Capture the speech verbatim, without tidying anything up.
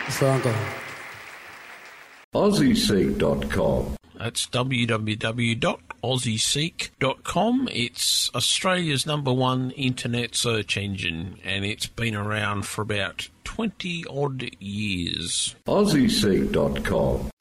Franco. Aussie Seek dot com. That's w w w dot aussie seek dot com. It's Australia's number one internet search engine, and it's been around for about twenty odd years. Aussie Seek dot com.